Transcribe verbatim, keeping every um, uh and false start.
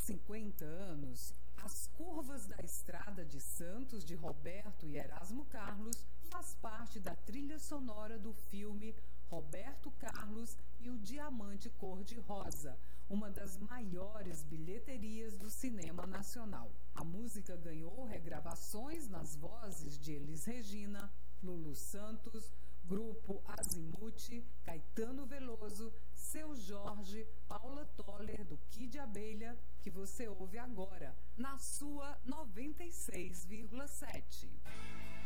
cinquenta anos, As Curvas da Estrada de Santos, de Roberto e Erasmo Carlos, faz parte da trilha sonora do filme Roberto Carlos e o Diamante Cor-de-Rosa, uma das maiores bilheterias do cinema nacional. A música ganhou regravações nas vozes de Elis Regina, Lulu Santos, Grupo Azimuth, Caetano Veloso, Seu Jorge, Paula Toller, do Kid Abelha, que você ouve agora, na sua noventa e seis vírgula sete.